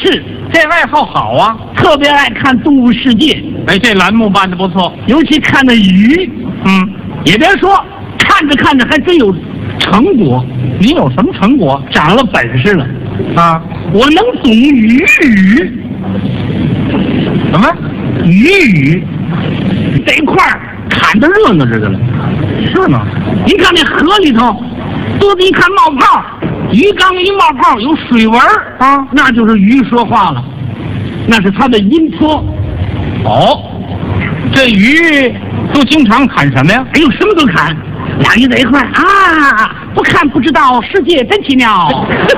视， 这爱好好啊， 特别爱看《动物世界》。 哎，这栏目办得不错。 尤其看那鱼，也别说，看着看着还真有成果。 你有什么成果？ 长了本事了啊！ 我能懂鱼语。 什么？ 鱼这一块看得热闹着的了。 是吗？ 你看那河里头，多的一看冒泡，鱼缸一冒泡有水纹啊，那就是鱼说话了，那是它的音波。 哦，这鱼都经常砍什么呀？ 哎呦，什么都砍。俩鱼在一块啊，不看不知道，世界真奇妙。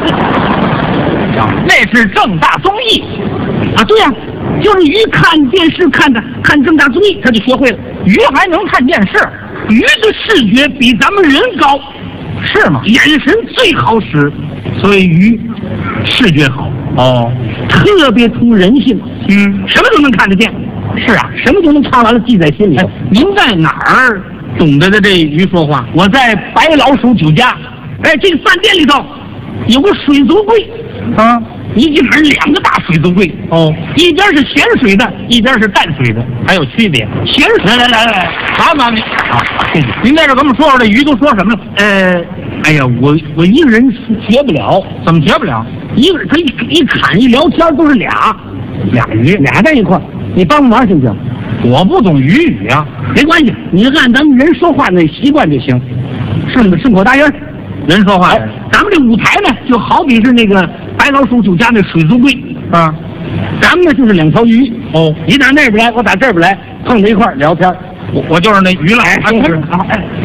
那是正大综艺啊，对呀，就是鱼看电视看正大综艺，他就学会了。 鱼还能看电视？ 鱼的视觉比咱们人高， 是吗？ 眼神最好使，所以鱼视觉好。 哦， 特别通人性。什么都能看得见。 是啊， 什么都能看完了记在心里头。 您在哪儿懂得的这鱼说话？ 我在白老鼠酒家。哎，这个饭店里头有个水族柜啊， 一进门两个大水族柜。哦，一边是咸水的，一边是淡水的， 还有区别。 咸水，来， 好嘛，您啊，谢谢。您在这跟我们说说这鱼都说什么了？ 哎呀，我一个人学不了。 怎么学不了？ 一个人他一侃一聊天都是俩鱼俩在一块，你帮忙行不行？ 我不懂鱼语啊， 没关系，你按咱们人说话那习惯就行，顺口答音。 人说话， 咱们这舞台呢，就好比是那个白老鼠酒家那水族柜啊， 咱们呢就是两条鱼。哦，你打那边来，我打这边来，碰在一块聊天。 我就是那鱼来。 是啊，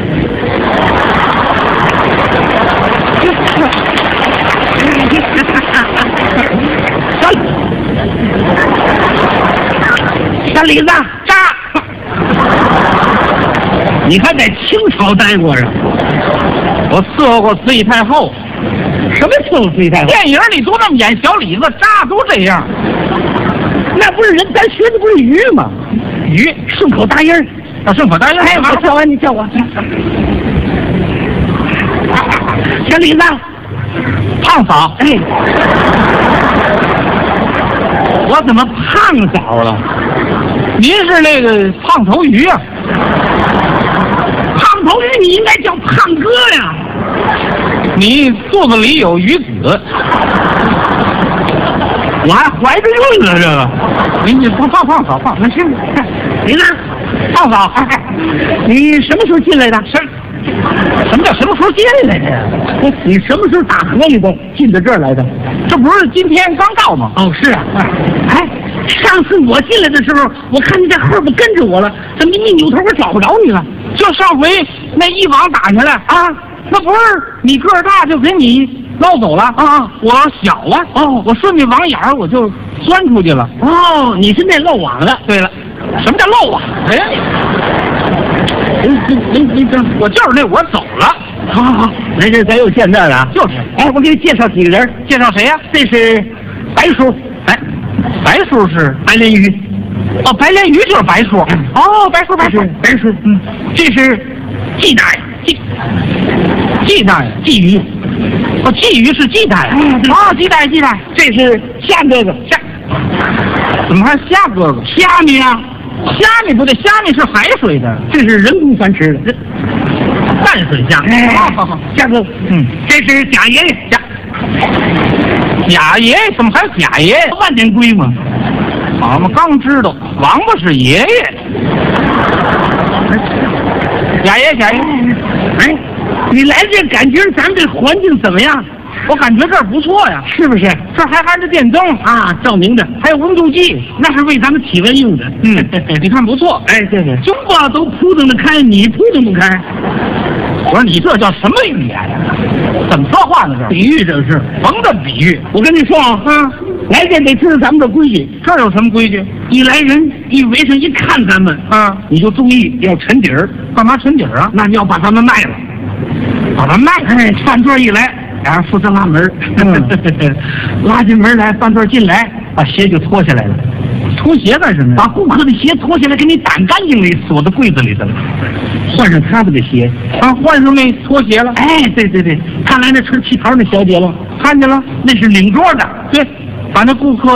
小李子扎，你还在清朝待过呀？ 我伺候过慈禧太后。 什么伺候慈禧太后？ 电影里都那么演，小李子扎都这样。 那不是人，咱学的不是鱼吗？ 鱼顺口答音啊，顺口答音。 哎，我叫完你叫我。小李子， 胖嫂。 哎，我怎么胖嫂了？ 您是那个胖头鱼啊？ 胖头鱼你应该叫胖哥呀。 你肚子里有鱼子， 我还怀着孕呢，这个。 你胖嫂胖，那行。 你呢， 胖嫂？ 你什么时候进来的？ 什么叫什么时候进来的呀？ 你什么时候打河里头进到这儿来的？ 这不是今天刚到吗？ 哦，是啊。哎，上次我进来的时候，我看你在后边跟着我了，怎么一扭头我找不着你了？ 就上回那一网打下来啊，那不是你个儿大就给你捞走了啊？我小啊，我顺着网眼儿我就钻出去了。 哦，你是那漏网的。 对了，什么叫漏网？我就是那我走了。 好，来这咱又见面了。 就是。 哎，我给你介绍几个人。 介绍谁呀？ 这是白叔。 哎，白叔是白鲢鱼。 哦，白鲢鱼就是白叔。哦，白叔。 这是季大爷。 季大爷， 鲫鱼。 哦，鲫鱼是季大爷。哦，季大爷。 这是虾哥哥。 怎么还虾哥哥？ 虾米啊？ 虾米不对，虾米是海水的， 这是人工繁殖的淡水虾。 好， 虾哥哥。这是贾爷爷。 贾爷爷怎么还贾爷爷？ 万年龟嘛。 我们刚知道，王八是爷爷。贾爷。 哎，你来这感觉咱这环境怎么样？ 我感觉这儿不错呀， 是不是？ 这还含着电灯啊，照明的， 还有温度计， 那是为咱们体温用的。 你看不错。 哎，对，中国都扑腾着开，你扑腾不开。 我说你这叫什么语言呀？怎么说话呢？这比喻，这是甭的比喻。 我跟你说啊，来这得知道咱们的规矩。 这有什么规矩？ 一来人一围上一看咱们啊， 你就注意要沉底儿。 干嘛沉底儿啊？ 那你要把他们卖了， 把他卖。 哎，饭桌一来，俩人负责拉门，拉进门来，饭桌进来，把鞋就脱下来了。 脱鞋干什么呀？ 把顾客的鞋脱下来，给你掸干净了，锁到柜子里头了。换上他们的鞋啊，换上那拖鞋了。 哎，对，看来那穿旗袍那小姐了， 看见了， 那是领桌的。 对，把那顾客